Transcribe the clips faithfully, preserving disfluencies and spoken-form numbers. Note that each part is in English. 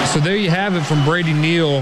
So there you have it from Brady Neal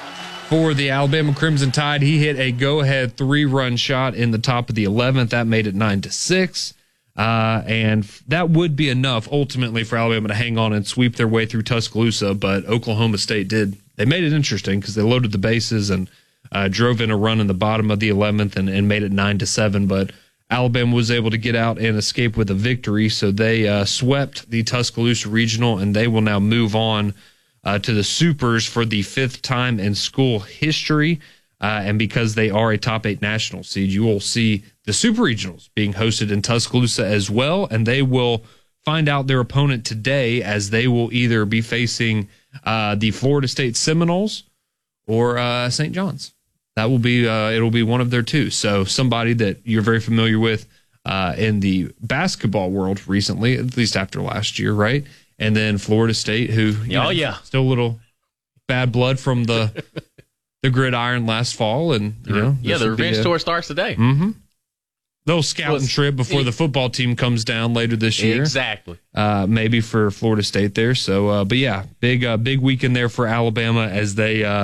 for the Alabama Crimson Tide. He hit a go-ahead three-run shot in the top of the eleventh. That made it nine to six. Uh, and that would be enough ultimately for Alabama to hang on and sweep their way through Tuscaloosa. But Oklahoma State did. They made it interesting because they loaded the bases and uh, drove in a run in the bottom of the eleventh and, and made it nine to seven. But Alabama was able to get out and escape with a victory. So they uh, swept the Tuscaloosa Regional, and they will now move on uh, to the Supers for the fifth time in school history. Uh, and because they are a top eight national seed, you will see the Super Regionals being hosted in Tuscaloosa as well. And they will find out their opponent today, as they will either be facing uh, the Florida State Seminoles or uh, Saint John's. That will be, uh, it'll be one of their two. So somebody that you're very familiar with uh, in the basketball world recently, at least after last year, right? And then Florida State, who, you oh, know, yeah. still a little bad blood from the the gridiron last fall. And, you know, yeah, the revenge a, tour starts today. Mm-hmm. Little scouting well, trip before the football team comes down later this year. Exactly. Uh, maybe for Florida State there. So, uh, but yeah, big, uh, big weekend there for Alabama as they, uh,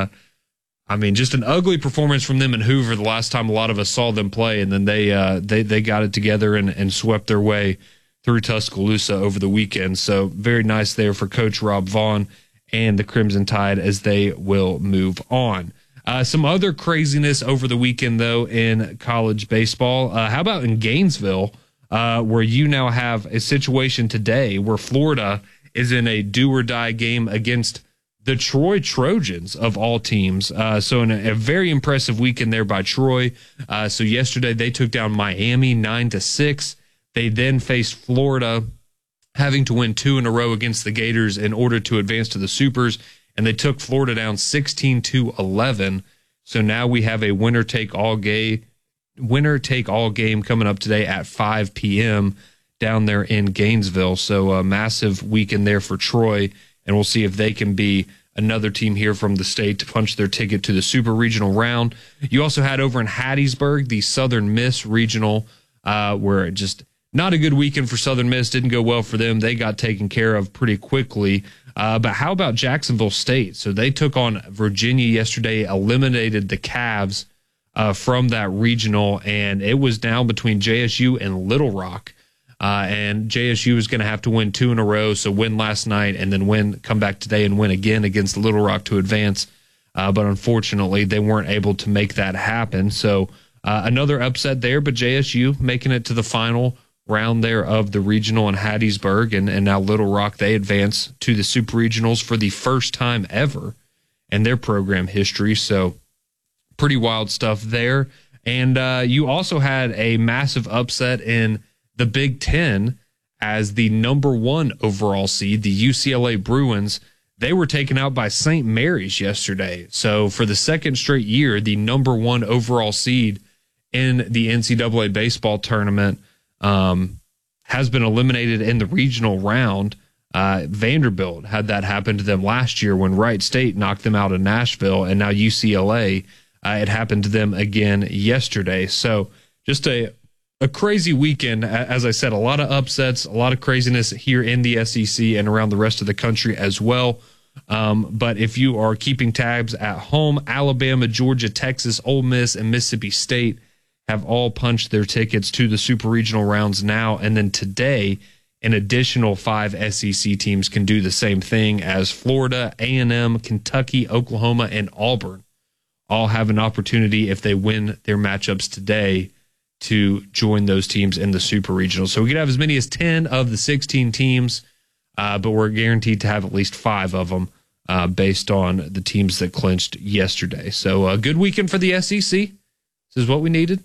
I mean, just an ugly performance from them in Hoover the last time a lot of us saw them play, and then they uh, they they got it together and, and swept their way through Tuscaloosa over the weekend. So very nice there for Coach Rob Vaughn and the Crimson Tide as they will move on. Uh, some other craziness over the weekend, though, in college baseball. Uh, how about in Gainesville, uh, where you now have a situation today where Florida is in a do-or-die game against the Troy Trojans of all teams. Uh, so in a, a very impressive weekend there by Troy. Uh, so yesterday they took down Miami nine to six. They then faced Florida, having to win two in a row against the Gators in order to advance to the Supers, and they took Florida down sixteen to eleven. So now we have a winner-take-all game, winner-take-all game coming up today at five p.m. down there in Gainesville. So a massive weekend there for Troy, and we'll see if they can be another team here from the state to punch their ticket to the Super Regional round. You also had over in Hattiesburg the Southern Miss Regional, uh, where just not a good weekend for Southern Miss. Didn't go well for them. They got taken care of pretty quickly. Uh, but how about Jacksonville State? So they took on Virginia yesterday, eliminated the Cavs uh, from that regional, and it was down between J S U and Little Rock. Uh, and J S U is going to have to win two in a row, so win last night and then win, come back today and win again against Little Rock to advance. Uh, but unfortunately, they weren't able to make that happen. So uh, another upset there, but J S U making it to the final round there of the regional in Hattiesburg, and, and now Little Rock, they advance to the Super Regionals for the first time ever in their program history. So pretty wild stuff there. And uh, you also had a massive upset in the Big Ten as the number one overall seed, the U C L A Bruins. They were taken out by Saint Mary's yesterday. So for the second straight year, the number one overall seed in the N C double A baseball tournament um, has been eliminated in the regional round. Uh, Vanderbilt had that happen to them last year when Wright State knocked them out of Nashville, and now U C L A, uh, it happened to them again yesterday. So just a a crazy weekend. As I said, a lot of upsets, a lot of craziness here in the S E C and around the rest of the country as well. Um, but if you are keeping tabs at home, Alabama, Georgia, Texas, Ole Miss, and Mississippi State have all punched their tickets to the Super Regional rounds now. And then today, an additional five S E C teams can do the same thing, as Florida, A and M, Kentucky, Oklahoma, and Auburn all have an opportunity, if they win their matchups today, to join those teams in the Super Regional. So we could have as many as ten of the sixteen teams, uh, but we're guaranteed to have at least five of them uh, based on the teams that clinched yesterday. So a good weekend for the S E C. This is what we needed.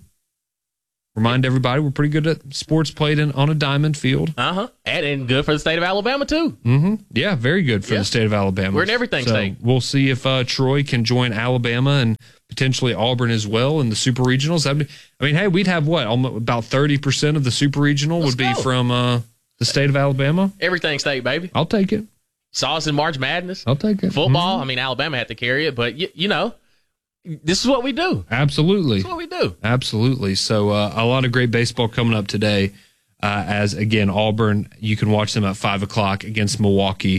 Remind everybody we're pretty good at sports played in on a diamond field. Uh-huh. And, and good for the state of Alabama, too. Mm-hmm. Yeah, very good for yeah. the state of Alabama. We're in everything so state. We'll see if uh, Troy can join Alabama and potentially Auburn as well in the Super Regionals. I mean, I mean hey, we'd have what? Almost about thirty percent of the Super Regional Let's would be go. from uh, the state of Alabama. Everything state, baby. I'll take it. Saw us in March Madness. I'll take it. Football, Mm-hmm. I mean, Alabama had to carry it, but, you, you know, this is what we do. Absolutely. This is what we do. Absolutely. So uh, a lot of great baseball coming up today uh, as, again, Auburn, you can watch them at five o'clock against Milwaukee.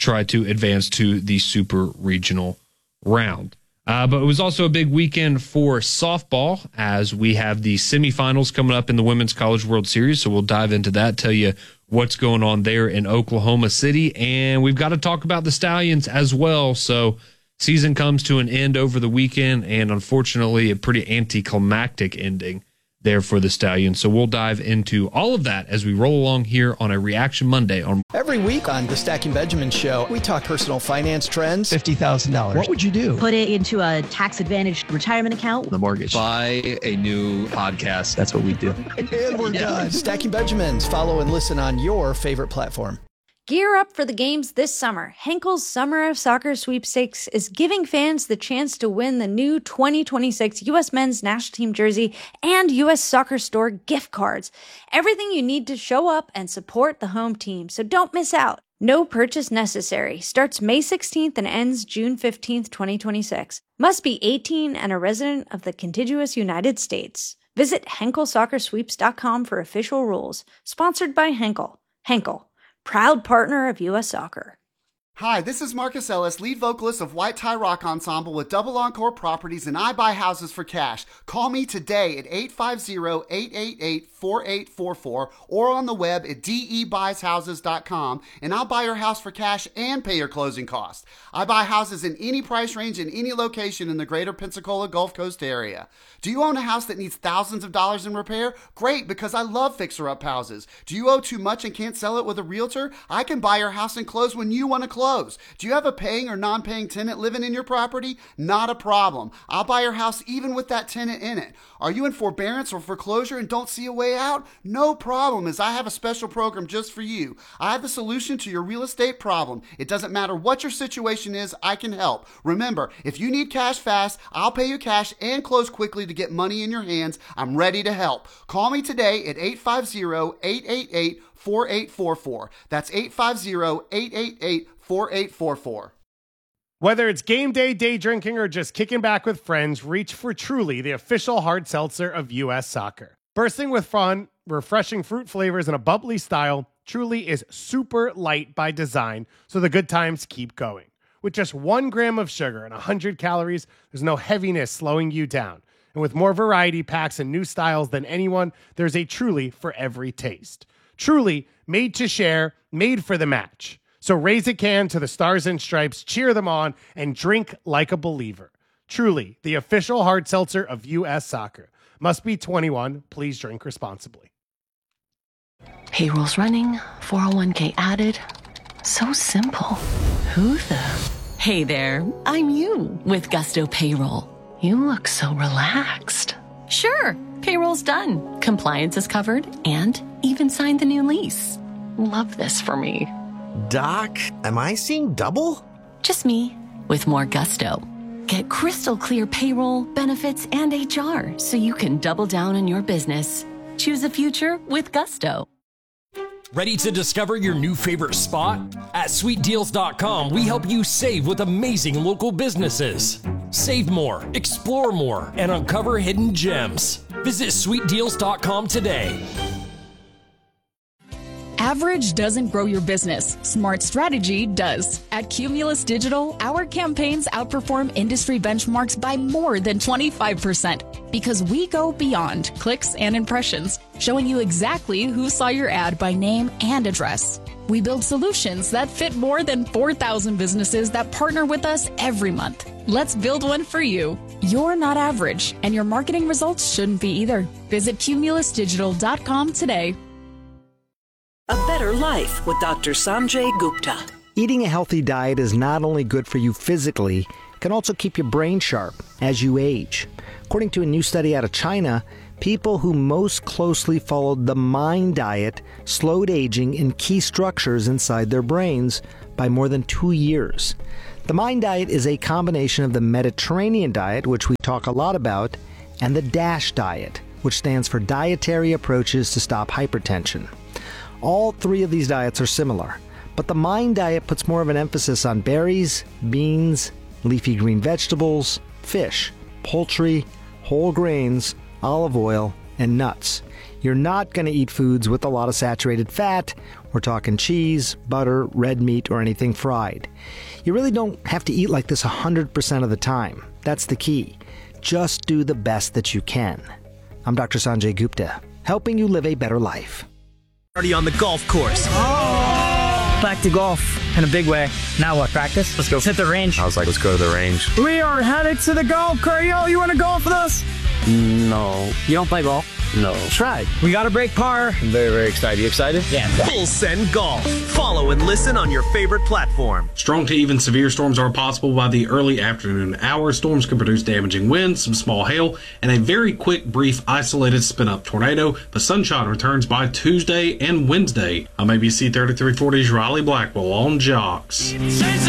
try to advance to the super regional round. Uh, but it was also a big weekend for softball as we have the semifinals coming up in the Women's College World Series. So we'll dive into that, tell you what's going on there in Oklahoma City. And we've got to talk about the Stallions as well. So season comes to an end over the weekend, and unfortunately a pretty anticlimactic ending there for the Stallions. So we'll dive into all of that as we roll along here on a Reaction Monday. On Every week on the Stacking Benjamin Show, we talk personal finance trends. fifty thousand dollars. What would you do? Put it into a tax-advantaged retirement account. The mortgage. Buy a new podcast. That's what we do. And we're done. Stacking Benjamins. Follow and listen on your favorite platform. Gear up for the games this summer. Henkel's Summer of Soccer Sweepstakes is giving fans the chance to win the new twenty twenty-six U S Men's National Team jersey and U S Soccer Store gift cards. Everything you need to show up and support the home team, so don't miss out. No purchase necessary. Starts May sixteenth and ends June fifteenth, twenty twenty-six. Must be eighteen and a resident of the contiguous United States. Visit Henkel Soccer Sweeps dot com for official rules. Sponsored by Henkel. Henkel, proud partner of U S Soccer. Hi, this is Marcus Ellis, lead vocalist of White Tie Rock Ensemble with Double Encore Properties, and I buy houses for cash. Call me today at eight five zero, eight eight eight, four eight four four or on the web at d e buys houses dot com, and I'll buy your house for cash and pay your closing costs. I buy houses in any price range in any location in the greater Pensacola Gulf Coast area. Do you own a house that needs thousands of dollars in repair? Great, because I love fixer-up houses. Do you owe too much and can't sell it with a realtor? I can buy your house and close when you want to close. Do you have a paying or non-paying tenant living in your property? Not a problem. I'll buy your house even with that tenant in it. Are you in forbearance or foreclosure and don't see a way out? No problem, as I have a special program just for you. I have the solution to your real estate problem. It doesn't matter what your situation is, I can help. Remember, if you need cash fast, I'll pay you cash and close quickly to get money in your hands. I'm ready to help. Call me today at eight five zero, eight eight eight, four eight four four. That's eight five zero, eight eight eight, four eight four four. Whether it's game day, day drinking, or just kicking back with friends, reach for Truly, the official hard seltzer of U S Soccer. Bursting with fun, refreshing fruit flavors, and a bubbly style, Truly is super light by design, so the good times keep going. With just one gram of sugar and one hundred calories, there's no heaviness slowing you down. And with more variety packs and new styles than anyone, there's a Truly for every taste. Truly, made to share, made for the match. So raise a can to the Stars and Stripes, cheer them on, and drink like a believer. Truly, the official hard seltzer of U S Soccer. Must be twenty-one. Please drink responsibly. Payroll's running, four oh one k added. So simple. Who the? Hey there, I'm you with Gusto Payroll. You look so relaxed. Sure, payroll's done. Compliance is covered and even signed the new lease. Love this for me. Doc, am I seeing double? Just me with more gusto. Get crystal clear payroll, benefits, and H R so you can double down on your business. Choose a future with Gusto. Ready to discover your new favorite spot? At sweet deals dot com, we help you save with amazing local businesses. Save more, explore more, and uncover hidden gems. Visit sweet deals dot com today. Average doesn't grow your business. Smart strategy does. At Cumulus Digital, our campaigns outperform industry benchmarks by more than twenty-five percent because we go beyond clicks and impressions, showing you exactly who saw your ad by name and address. We build solutions that fit more than four thousand businesses that partner with us every month. Let's build one for you. You're not average, and your marketing results shouldn't be either. Visit Cumulus Digital dot com today. A better life with Doctor Sanjay Gupta. Eating a healthy diet is not only good for you physically, it can also keep your brain sharp as you age. According to a new study out of China, people who most closely followed the MIND diet slowed aging in key structures inside their brains by more than two years. The MIND diet is a combination of the Mediterranean diet, which we talk a lot about, and the DASH diet, which stands for Dietary Approaches to Stop Hypertension. All three of these diets are similar, but the MIND diet puts more of an emphasis on berries, beans, leafy green vegetables, fish, poultry, whole grains, olive oil, and nuts. You're not going to eat foods with a lot of saturated fat. We're talking cheese, butter, red meat, or anything fried. You really don't have to eat like this one hundred percent of the time. That's the key. Just do the best that you can. I'm Doctor Sanjay Gupta, helping you live a better life. Already on the golf course. Oh! Back to golf in a big way. Now what, practice? Let's go hit the range. I was like, let's go to the range. We are headed to the golf course. Yo, you want to golf with us? No. You don't play golf? No. Try. We got to break par. I'm very, very excited. You excited? Yeah. Full Send Golf. Follow and listen on your favorite platform. Strong to even severe storms are possible by the early afternoon hours. Storms can produce damaging winds, some small hail, and a very quick, brief, isolated spin-up tornado. But sunshine returns by Tuesday and Wednesday. I'm A B C thirty-three forty's Riley Blackwell on Jocks.